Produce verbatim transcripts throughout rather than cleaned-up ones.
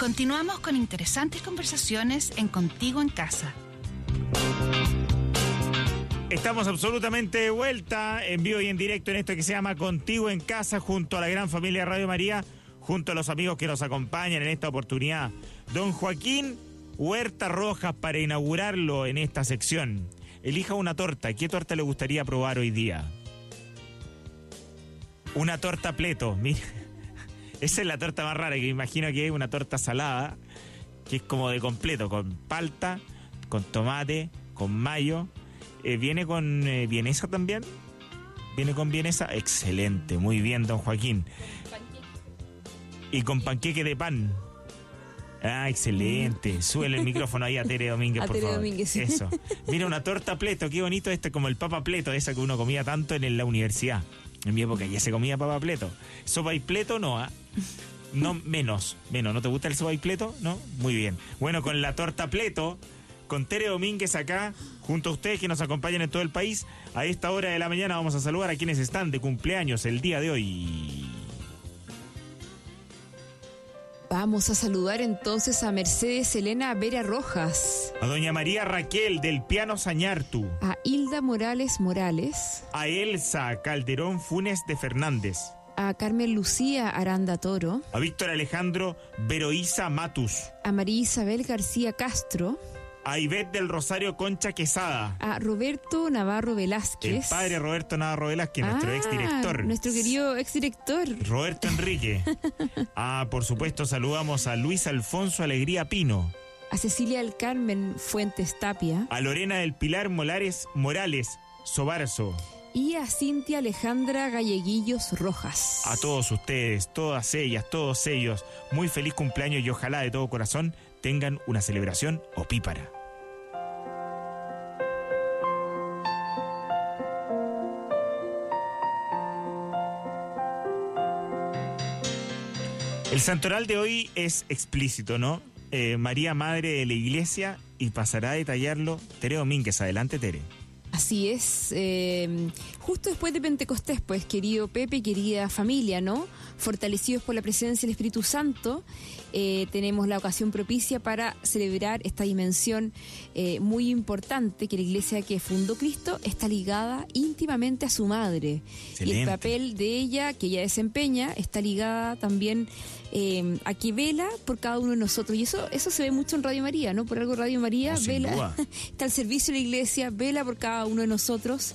Continuamos con interesantes conversaciones en Contigo en Casa. Estamos absolutamente de vuelta, en vivo y en directo, en esto que se llama Contigo en Casa, junto a la gran familia Radio María, junto a los amigos que nos acompañan en esta oportunidad. Don Joaquín Huerta Rojas, para inaugurarlo en esta sección. Elija una torta. ¿Qué torta le gustaría probar hoy día? Una torta pleto. Mira, esa es la torta más rara, que me imagino que es una torta salada, que es como de completo, con palta, con tomate, con mayo. Eh, ¿Viene con eh, vienesa también? ¿Viene con vienesa? Excelente, muy bien, don Joaquín. Y con panqueque de pan. Ah, excelente. Súbele el micrófono ahí a Tere Domínguez, a por Tere favor. Domínguez, sí. Eso. Mira, una torta pleto, qué bonito este, como el papa pleto, esa que uno comía tanto en la universidad. En mi época ya se comía papa pleto. Sopa y pleto no, ¿ah? ¿eh? No, menos, menos. ¿No te gusta el sopa y pleto? No, muy bien. Bueno, con la torta pleto, con Tere Domínguez acá, junto a ustedes que nos acompañan en todo el país, a esta hora de la mañana vamos a saludar a quienes están de cumpleaños el día de hoy. Vamos a saludar entonces a Mercedes Elena Vera Rojas, A doña María Raquel del Piano Sañartu, a Hilda Morales Morales, a Elsa Calderón Funes de Fernández, a Carmen Lucía Aranda Toro, a Víctor Alejandro Veroiza Matus, a María Isabel García Castro, a Ivette del Rosario Concha Quesada, a Roberto Navarro Velázquez, el padre Roberto Navarro Velázquez, nuestro ah, exdirector. Nuestro querido exdirector. Roberto Enrique. Ah, por supuesto, saludamos a Luis Alfonso Alegría Pino, A Cecilia del Carmen Fuentes Tapia, a Lorena del Pilar Molares Morales Sobarzo, y a Cintia Alejandra Galleguillos Rojas. a todos ustedes, todas ellas, todos ellos, muy feliz cumpleaños y ojalá de todo corazón tengan una celebración opípara. El santoral de hoy es explícito, ¿no? Eh, María, Madre de la Iglesia, y pasará a detallarlo Tere Domínguez. Adelante, Tere. Así es, eh, justo después de Pentecostés, pues, querido Pepe, querida familia, ¿no? Fortalecidos por la presencia del Espíritu Santo, eh, tenemos la ocasión propicia para celebrar esta dimensión eh, muy importante, que la iglesia que fundó Cristo está ligada íntimamente a su madre. Excelente. Y el papel de ella, que ella desempeña, está ligada también eh, a que vela por cada uno de nosotros. Y eso, eso se ve mucho en Radio María, ¿no? Por algo Radio María No, sin vela, duda. está al servicio de la iglesia, vela por cada uno de nosotros.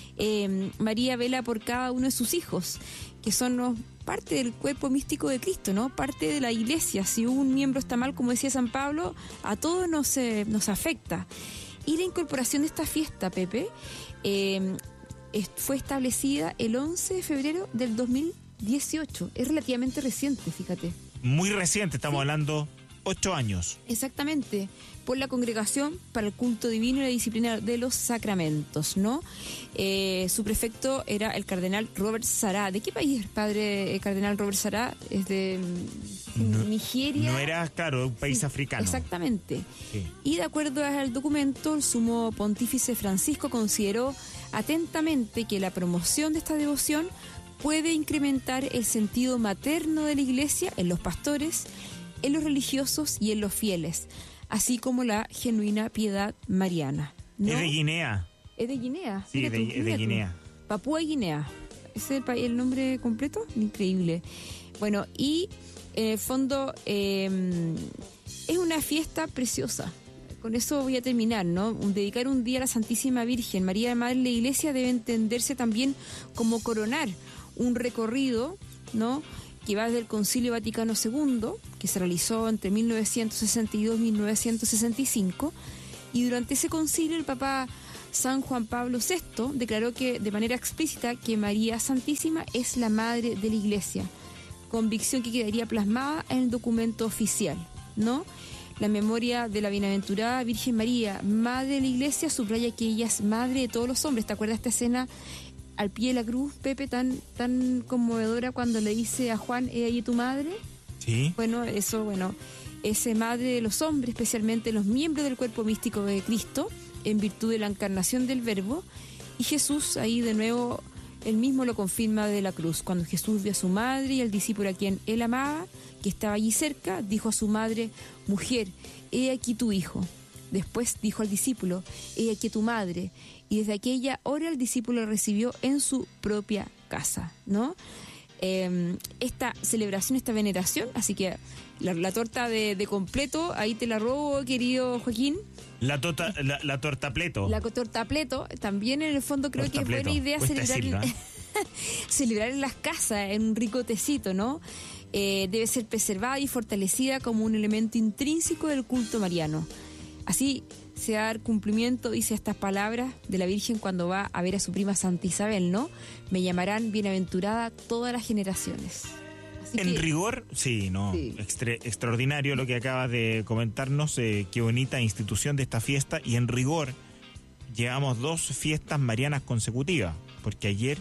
Eh, María vela por cada uno de sus hijos, que son ¿no? parte del cuerpo místico de Cristo, ¿no? Parte de la iglesia. Si un miembro está mal, como decía San Pablo, a todos nos, eh, nos afecta. Y la incorporación de esta fiesta, Pepe, eh, es, fue establecida el once de febrero del dos mil dieciocho. Es relativamente reciente, fíjate. Muy reciente, estamos Sí. hablando ocho años. Exactamente, por la Congregación para el Culto Divino y la Disciplina de los Sacramentos, ¿no? Eh, su prefecto era el cardenal Robert Sará. ¿De qué país es padre el cardenal Robert Sará? Es de mm, No- Nigeria. No era, claro, un país Sí, africano. Exactamente. Sí. Y de acuerdo al documento, el sumo pontífice Francisco consideró atentamente que la promoción de esta devoción puede incrementar el sentido materno de la Iglesia en los pastores, en los religiosos y en los fieles, así como la genuina piedad mariana. ¿No? Es de Guinea. Es de Guinea. Sí, Mira de- tú, es de mira tú. Guinea. Papúa Guinea. ¿Ese es el, pa- el nombre completo? Increíble. Bueno, y en el fondo eh, es una fiesta preciosa. Con eso voy a terminar, ¿no? Un- Dedicar un día a la Santísima Virgen, María Madre de la Iglesia, debe entenderse también como coronar un recorrido, ¿no? Que va desde el Concilio Vaticano segundo, que se realizó entre mil novecientos sesenta y dos y mil novecientos sesenta y cinco, y durante ese concilio el Papa San Juan Pablo sexto declaró que de manera explícita que María Santísima es la Madre de la Iglesia, convicción que quedaría plasmada en el documento oficial, ¿no? La memoria de la bienaventurada Virgen María, Madre de la Iglesia, subraya que ella es Madre de todos los hombres. ¿Te acuerdas de esta escena al pie de la cruz, Pepe, tan, tan conmovedora cuando le dice a Juan, ¿he ahí tu madre? Sí. Bueno, eso, bueno, es madre de los hombres, especialmente los miembros del cuerpo místico de Cristo, en virtud de la encarnación del Verbo, y Jesús ahí de nuevo él mismo lo confirma de la cruz. Cuando Jesús vio a su madre y al discípulo a quien él amaba, que estaba allí cerca, dijo a su madre: mujer, he aquí tu hijo. Después dijo al discípulo: he aquí tu madre. Y desde aquella hora el discípulo lo recibió en su propia casa, ¿no? Eh, esta celebración, esta veneración, así que la, la torta de, de completo, ahí te la robo, querido Joaquín. La, tota, la, la torta pleto. La torta pleto, también en el fondo creo Torta que es buena pleto. idea Cuesta celebrar, decirlo, ¿eh? celebrar en las casas, en un rico tecito, ¿no? Eh, debe ser preservada y fortalecida como un elemento intrínseco del culto mariano. Así se va a dar cumplimiento, dice estas palabras de la Virgen cuando va a ver a su prima Santa Isabel, ¿no? Me llamarán bienaventurada todas las generaciones. Así En que, rigor, sí, no, Sí. extre- extraordinario lo que acabas de comentarnos, eh, qué bonita institución de esta fiesta, y en rigor llevamos dos fiestas marianas consecutivas, porque ayer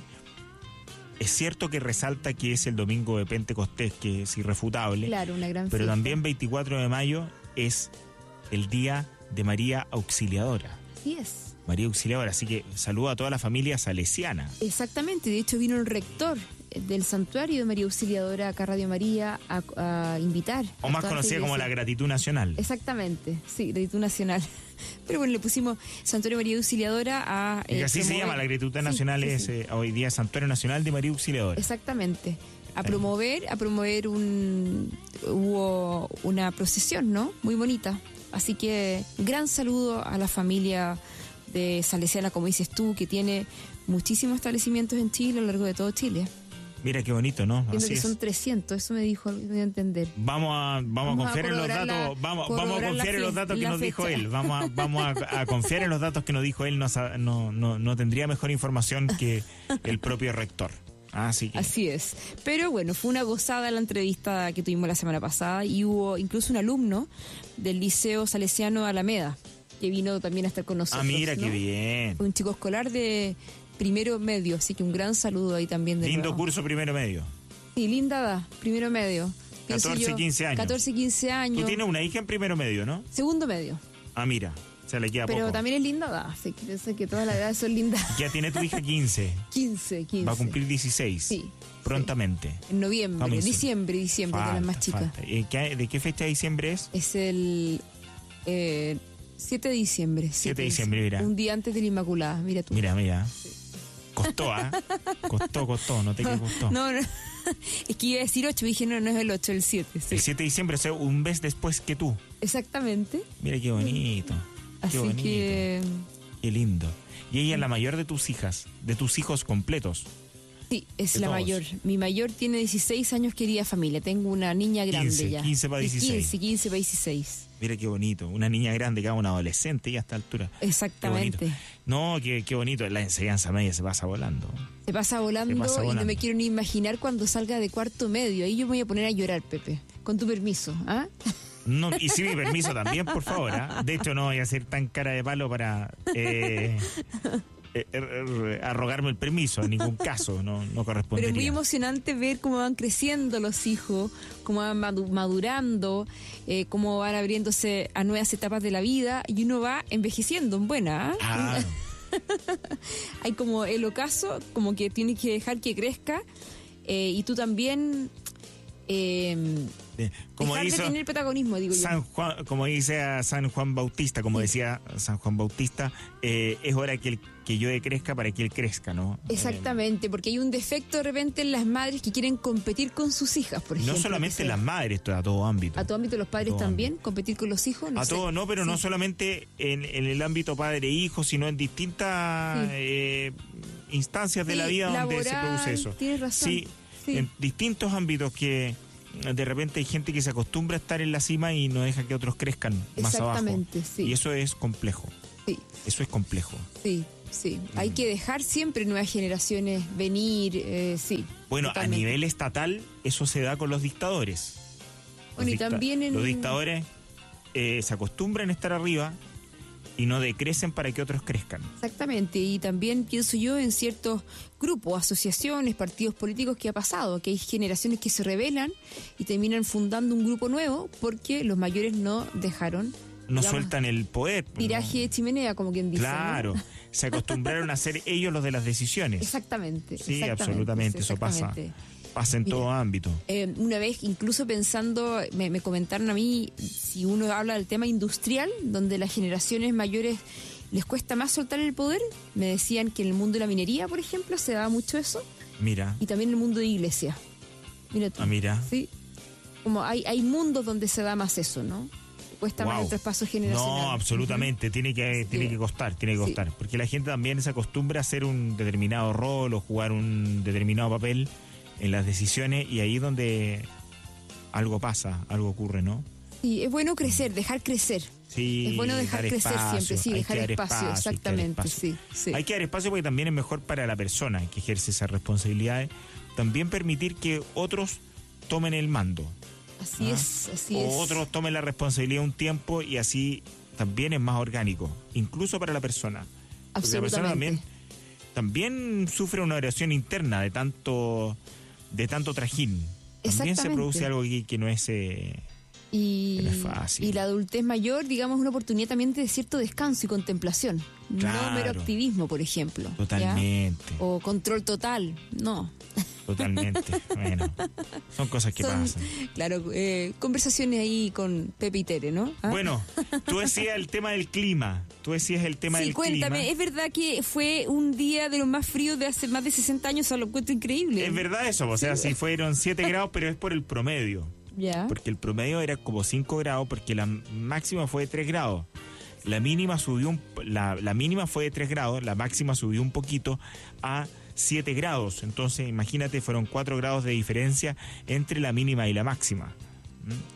es cierto que resalta que es el domingo de Pentecostés, que es irrefutable, claro, una gran pero fiesta. también veinticuatro de mayo es el día de María Auxiliadora. Así es. María Auxiliadora, así que saludo a toda la familia salesiana. Exactamente, de hecho vino el rector del santuario de María Auxiliadora acá a Radio María a, a invitar. O a más toda conocida como la iglesia. gratitud nacional. Exactamente, sí, gratitud nacional. Pero bueno, le pusimos Santuario María Auxiliadora a... Y eh, así se promover- llama la gratitud Sí, nacional, sí, es sí. eh, hoy día Santuario Nacional de María Auxiliadora. Exactamente. A promover, a promover un... Hubo una procesión, ¿no? Muy bonita. Así que gran saludo a la familia de Salesiana, como dices tú, que tiene muchísimos establecimientos en Chile, a lo largo de todo Chile. Mira qué bonito, ¿no? Entiendo Así que es. son trescientos, eso me dijo, me dio a entender. Vamos a, vamos a Vamos a confiar en los corroborar la- datos, vamos, vamos a corroborar la confiar en los fie- datos que la nos dijo fecha. él, vamos a, vamos a, a confiar en los datos que nos dijo él, no, sa- no, no, no tendría mejor información que el propio rector. Así que Así es. Pero bueno, fue una gozada la entrevista que tuvimos la semana pasada y hubo incluso un alumno del Liceo Salesiano Alameda que vino también a estar con nosotros. ah, mira ¿no? qué bien. Un chico escolar de primero medio, así que un gran saludo ahí también de Lindo nuevo. curso primero medio. Sí, linda edad, primero medio. Pienso catorce, yo, quince años. catorce, quince años. Tú tienes una hija en primero medio, ¿no? Segundo medio. Ah, mira, se le queda Pero poco. también es linda edad, así que pienso que todas las edades son lindas. Ya tiene tu hija quince, quince, quince. va a cumplir dieciséis. Sí. Prontamente. En noviembre, Vamos, sí. diciembre, diciembre, de las más Falta, chicas. falta. ¿Y qué- ¿De qué fecha de diciembre es? Es el eh, siete de diciembre. siete de diciembre, mira. Un día antes de la Inmaculada, mira tú. Mira, mira. Costó, ¿ah? Costó, costó, no te que costó. No, no. Es que iba a decir ocho, dije no, no es el ocho, el siete. Sí. El siete de diciembre, o sea, un mes después que tú. Exactamente. Mira qué bonito. Qué Así bonito. que Qué lindo. Y ella es la mayor de tus hijas, de tus hijos completos. sí, es De la todos. mayor. Mi mayor tiene dieciséis años, querida familia. Tengo una niña grande quince, ya. quince para dieciséis. quince, quince para dieciséis. Mira qué bonito. Una niña grande, cada una adolescente ya a esta altura. Qué bonito. Exactamente. No, qué, qué bonito. La enseñanza media se pasa volando. Se pasa volando, Se pasa y no volando. me quiero ni imaginar cuando salga de cuarto medio. Ahí yo me voy a poner a llorar, Pepe. Con tu permiso, ¿ah? No, y si mi permiso también, por favor. ¿ah? De hecho, no voy a ser tan cara de palo para eh, eh, eh, arrogarme el permiso. En ningún caso, no, no Pero correspondería. es muy emocionante ver cómo van creciendo los hijos, cómo van madu- madurando, eh, cómo van abriéndose a nuevas etapas de la vida y uno va envejeciendo en buena. ¿ah? Claro. Hay como el ocaso, como que tienes que dejar que crezca eh, y tú también eh, Eh, Como dejar hizo de tener protagonismo, digo yo. San Juan, como dice a San Juan Bautista, como decía San Juan Bautista, eh, es hora que, el, que yo crezca para que él crezca, ¿no? Exactamente, porque hay un defecto de repente en las madres que quieren competir con sus hijas, por Eh, ejemplo. no solamente que sea. las madres, esto a todo ámbito. A todo ámbito, los padres A todo también, competir con los hijos. No a sé. todo, no, pero no Sí. solamente en, en el ámbito padre-hijo, sino en distintas Sí. eh, instancias de Sí, la vida donde se laboral, produce eso. tienes razón. Sí, Sí. en distintos ámbitos que de repente hay gente que se acostumbra a estar en la cima y no deja que otros crezcan más abajo. Exactamente, sí. Y eso es complejo. Sí, Eso es complejo. sí, sí. Mm. Hay que dejar siempre nuevas generaciones venir, eh, sí. Bueno, totalmente. a nivel estatal eso se da con los dictadores. Los Bueno, y dicta- también en- Los dictadores eh, se acostumbran a estar arriba y no decrecen para que otros crezcan. Exactamente, y también pienso yo en ciertos grupos, asociaciones, partidos políticos que ha pasado, que hay generaciones que se rebelan y terminan fundando un grupo nuevo porque los mayores no dejaron No digamos, sueltan el poder. tiraje de chimenea, como quien dice. ¿no? Claro, se acostumbraron a ser ellos los de las decisiones. Exactamente. Sí, exactamente, absolutamente, eso pasa. exactamente. Pasa en Mira, todo ámbito. Eh, una vez, incluso pensando, me, me comentaron a mí, si uno habla del tema industrial, donde las generaciones mayores les cuesta más soltar el poder, me decían que en el mundo de la minería, por ejemplo, se daba mucho eso, Mira, y también en el mundo de iglesia. Mira tú. ah, mira. Sí. Como hay, hay mundos donde se da más eso, ¿no? Cuesta más Wow. el traspaso generacional. No, absolutamente, tiene que Sí. tiene que costar, tiene que Sí. costar, porque la gente también se acostumbra a hacer un determinado rol o jugar un determinado papel en las decisiones y ahí es donde algo pasa, algo ocurre, ¿no? Sí, es bueno crecer, dejar crecer. Sí, Es bueno dejar dar crecer espacio, siempre, sí, hay dejar que dar espacio, espacio, hay que dar exactamente, espacio. sí, sí. Hay que dar espacio porque también es mejor para la persona que ejerce esas responsabilidades, también permitir que otros tomen el mando. Así ¿Ah? es, así o es. otros tomen la responsabilidad un tiempo y así también es más orgánico, incluso para la persona. Porque la persona también, también sufre una oración interna de tanto de tanto trajín. También se Exactamente. produce algo que, que no es... eh, Y, que no es fácil. y la adultez mayor, digamos, es una oportunidad también de cierto descanso y contemplación. Claro. No mero activismo, por ejemplo. ¿ya? totalmente, O control total, no. totalmente. Bueno, son cosas que Son, pasan. Claro, eh, conversaciones ahí con Pepe y Tere, ¿no? ¿Ah? Bueno, tú decías el tema del clima. Tú decías el tema sí, del cuéntame, clima. es verdad que fue un día de los más fríos de hace más de sesenta años, o sea, lo encuentro increíble. Es verdad eso, o sea, sí fueron siete grados, pero es por el promedio. Ya. Porque el promedio era como cinco grados, porque la máxima fue de tres grados. La mínima subió un, la, la mínima fue de tres grados, la máxima subió un poquito a siete grados. Entonces, imagínate, fueron cuatro grados de diferencia entre la mínima y la máxima. ¿Mm?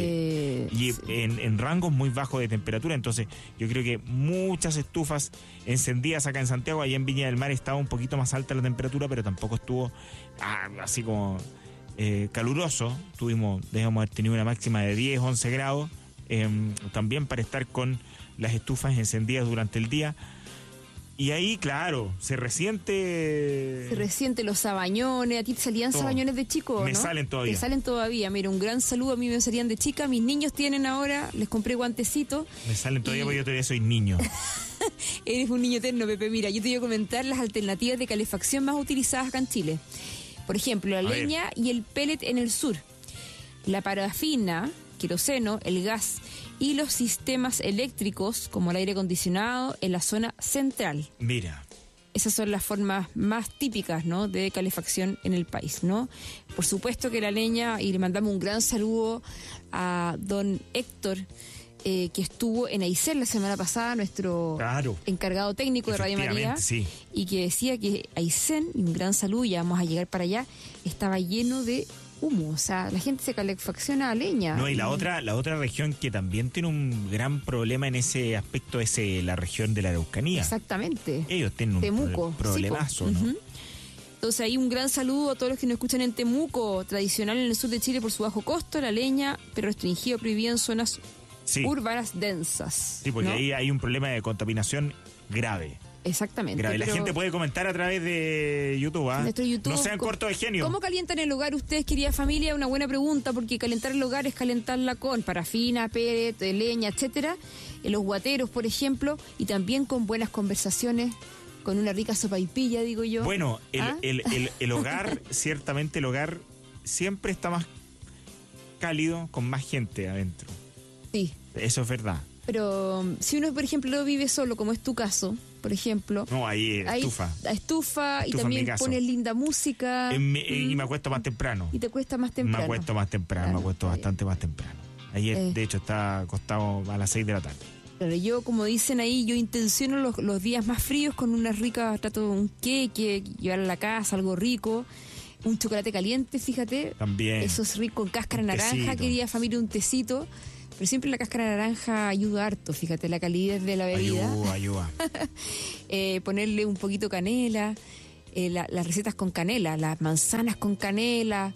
Eh, y sí. en, en rangos muy bajos de temperatura. Entonces, yo creo que muchas estufas encendidas acá en Santiago, allá en Viña del Mar estaba un poquito más alta la temperatura, pero tampoco estuvo ah, así como eh, caluroso. Tuvimos, debemos haber tenido una máxima de diez, once grados, eh, también para estar con las estufas encendidas durante el día. Y ahí, claro, se resiente... Se resiente los sabañones. ¿A ti te salían Todo. sabañones de chico? Me ¿no? salen todavía. Te salen todavía. Mira, un gran saludo. A mí me salían de chica. Mis niños tienen ahora. Les compré guantecitos. Me salen todavía Y- porque yo todavía soy niño. Eres un niño eterno, Pepe. Mira, yo te voy a comentar las alternativas de calefacción más utilizadas acá en Chile. Por ejemplo, la A ver. leña y el pellet en el sur. La parafina, queroseno, el gas y los sistemas eléctricos, como el aire acondicionado, en la zona central. Mira, Esas son las formas más típicas, ¿no?, de calefacción en el país, ¿no? Por supuesto que la leña, y le mandamos un gran saludo a don Héctor, eh, que estuvo en Aysén la semana pasada, nuestro claro. encargado técnico de Radio María, Efectivamente, sí. y que decía que Aysén, y un gran saludo, ya vamos a llegar para allá, estaba lleno de humo, o sea, la gente se calefacciona a leña. No, y la otra, la otra región que también tiene un gran problema en ese aspecto es eh, la región de la Araucanía. Exactamente. Ellos tienen un Temuco. pro- problemazo, sí, po. ¿no? Ujú. Entonces ahí un gran saludo a todos los que nos escuchan en Temuco, tradicional en el sur de Chile por su bajo costo, la leña, pero restringido, prohibido en zonas Sí, urbanas densas. sí, porque ¿no? ahí hay un problema de contaminación grave. Exactamente. grave. La pero gente puede comentar a través de YouTube, ¿ah? nuestro YouTube, No sean ¿cómo- cortos de genio. ¿Cómo calientan el hogar ustedes, querida familia? Una buena pregunta, porque calentar el hogar es calentarla con parafina, pellet, leña, etcétera, en los guateros, por ejemplo, y también con buenas conversaciones, con una rica sopaipilla, digo yo. Bueno, el, ¿Ah? el, el, el hogar, ciertamente el hogar siempre está más cálido con más gente adentro. Sí, Eso es verdad. pero um, si uno, por ejemplo, vive solo, como es tu caso, por ejemplo, No, ahí eh, hay estufa. estufa, y Estufa en también mi caso. pones linda música. En mi- y mm, me acuesto más temprano. y te cuesta más temprano. Me acuesto más temprano, Claro, me acuesto está bien. bastante más temprano. Ayer, Eh. de hecho, está acostado a las seis de la tarde. Claro, yo, como dicen ahí, yo intenciono los, los días más fríos con una rica, trato de un queque, llevar a la casa, algo rico, un chocolate caliente, fíjate. También. Eso es rico, con cáscara Un naranja, tecito. querida familia, un tecito. Pero siempre la cáscara naranja ayuda harto, fíjate, la calidez de la bebida. Ayuda, ayuda. Eh, ponerle un poquito canela, eh, la- las recetas con canela, las manzanas con canela,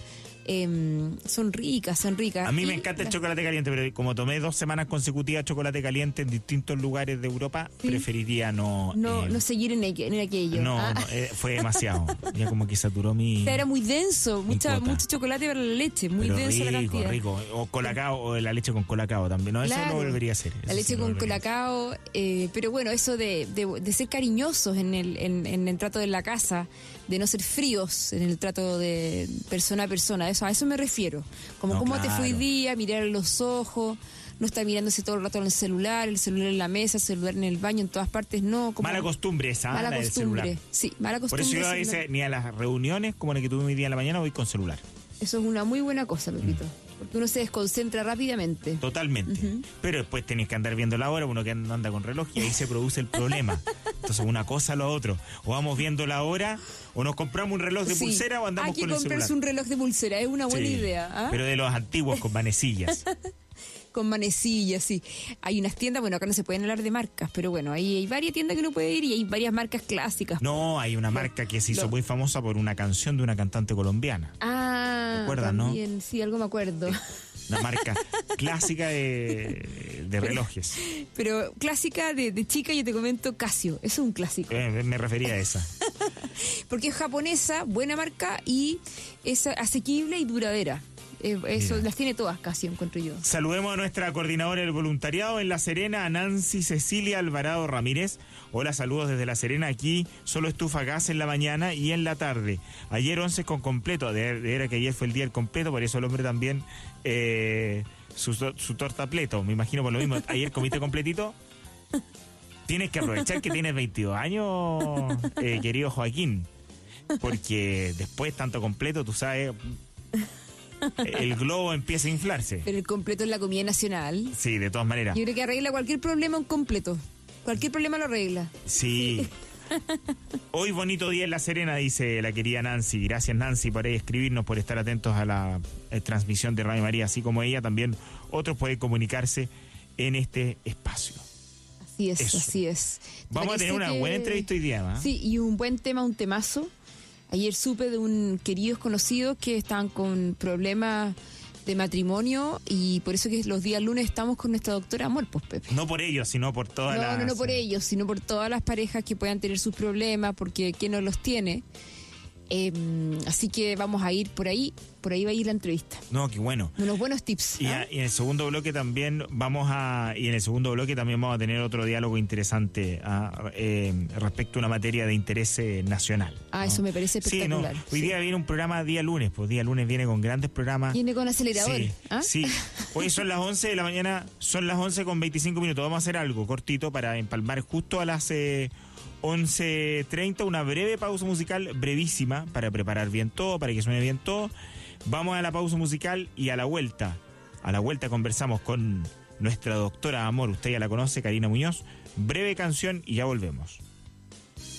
eh, son ricas, son ricas. A mí Y me encanta el las- chocolate caliente, pero como tomé dos semanas consecutivas chocolate caliente en distintos lugares de Europa, Sí. preferiría no... No, eh, no seguir en, aqu- en aquello. no, Ah. no, eh, fue demasiado. Ya como que saturó mi... Era muy denso, mucha, cuota. mucho chocolate para la leche, muy pero densa la rico, cantidad. rico. O colacao, o la leche con colacao también. No, eso Claro. no volvería a hacer. La eso leche sí no con volvería a hacer. colacao, eh, pero bueno, eso de, de, de ser cariñosos en el, en, en el trato de la casa, de no ser fríos en el trato de persona a persona, eso, a eso me refiero. Como No, cómo te fue hoy claro. día, mirar a los ojos, no estar mirándose todo el rato en el celular, el celular en la mesa, el celular en el baño, en todas partes, no. Como, Mala costumbre esa, Mala la del costumbre, celular. sí, mala Por costumbre. eso yo a celular. veces ni a las reuniones como la que tuve hoy día en la mañana voy con celular. Eso es una muy buena cosa, Pepito, Mm. porque uno se desconcentra rápidamente. Totalmente. Pero después tenés que andar viendo la hora, uno que anda con reloj y ahí se produce el problema. Entonces una cosa a lo otro. O vamos viendo la hora, o nos compramos un reloj de Sí, pulsera o andamos hay que con el comprarse celular. un reloj de pulsera, es una buena Sí, idea. ¿Ah? Pero de los antiguos con manecillas. Con manecillas, sí. Hay unas tiendas, bueno, acá no se pueden hablar de marcas, pero bueno, ahí hay varias tiendas que uno puede ir y hay varias marcas clásicas. No, hay una marca que se hizo lo- muy famosa por una canción de una cantante colombiana. Ah, ¿Te acuerdas, no? también, sí, algo me acuerdo. Una marca clásica de, de relojes. Pero clásica de, de chica, yo te comento Casio, eso es un clásico. Eh, me refería a esa. Porque es japonesa, buena marca y es asequible y duradera. Eh, eso Mira. las tiene todas Casio, encuentro yo. Saludemos a nuestra coordinadora del voluntariado en La Serena, a Nancy Cecilia Alvarado Ramírez. Hola, saludos desde La Serena. Aquí solo estufa gas en la mañana y en la tarde. Ayer once con completo, de, de era que ayer fue el día del completo, por eso el hombre también eh, su, su torta pleto. Me imagino por lo mismo. Ayer comiste completito. Tienes que aprovechar que tienes veintidós años, eh, querido Joaquín, porque después tanto completo, tú sabes, el globo empieza a inflarse. Pero el completo es la comida nacional. Sí, de todas maneras. Yo creo que arregla cualquier problema un completo. Cualquier problema lo arregla. Sí. Hoy bonito día en La Serena, dice la querida Nancy. Gracias, Nancy, por ahí escribirnos, por estar atentos a la eh, transmisión de Radio María, así como ella. También otros pueden comunicarse en este espacio. Así es, Eso. así es. Vamos a tener Parece una que- buena entrevista hoy día, ¿no? Sí, y un buen tema, un temazo. Ayer supe de un queridos conocidos que estaban con problemas de matrimonio y por eso que los días lunes estamos con nuestra doctora Amor, pues Pepe. No por ellos, sino por todas No, las... no, no por ellos, sino por todas las parejas que puedan tener sus problemas, porque ¿quién no los tiene? Eh, así que vamos a ir por ahí, por ahí va a ir la entrevista. No, qué bueno. Unos buenos tips. Y, ¿ah? a- y en el segundo bloque también vamos a y en el segundo bloque también vamos a tener otro diálogo interesante ah, eh, respecto a una materia de interés eh, nacional. Ah, ¿no? eso me parece Sí, no. espectacular. Hoy Sí. día viene un programa día lunes, pues día lunes viene con grandes programas. Viene con acelerador. Sí, ¿ah? sí. Hoy son las once de la mañana, son las once con veinticinco minutos. Vamos a hacer algo cortito para empalmar justo a las eh, once treinta, una breve pausa musical, brevísima, para preparar bien todo, para que suene bien todo. Vamos a la pausa musical y a la vuelta. A la vuelta conversamos con nuestra doctora Amor, usted ya la conoce, Karina Muñoz. Breve canción y ya volvemos.